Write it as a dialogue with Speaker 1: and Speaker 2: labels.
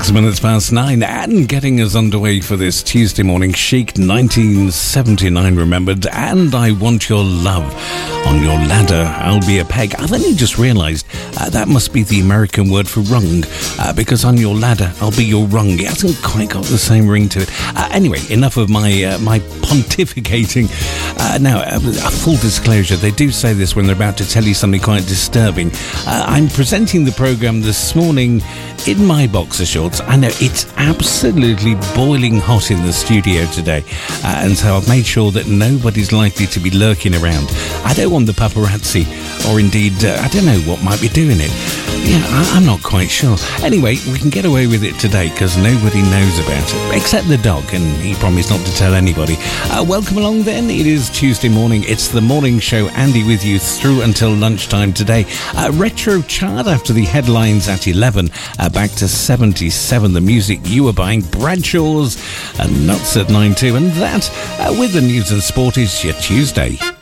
Speaker 1: 9, and getting us underway for this Tuesday morning. Chic 1979 remembered, and I Want Your Love. On your ladder, I'll be a peg. I've only just realised that must be the American word for rung, because on your ladder, I'll be your rung. It hasn't quite got the same ring to it. Anyway, enough of my pontificating. Now, a full disclosure, they do say this when they're about to tell you something quite disturbing. I'm presenting the programme this morning in my boxer shorts. I know it's absolutely boiling hot in the studio today, and so I've made sure that nobody's likely to be lurking around. I don't want the paparazzi, or indeed, I don't know what might be doing it. Yeah, I'm not quite sure. Anyway, we can get away with it today because nobody knows about it, except the dog, and he promised not to tell anybody. Welcome along then. It is Tuesday morning. It's the morning show. Andy with you through until lunchtime today. Retro chart after the headlines at 11. Back to 77. The music you were buying. Bradshaw's and Nuts at 9 too. And that, with the news and sport, is your Tuesday.